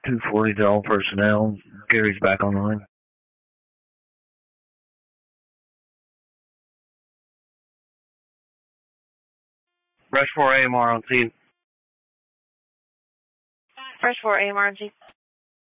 240 to all personnel. Gary's back online. Rush 4 AMR on scene. Rush 4 AMR on scene.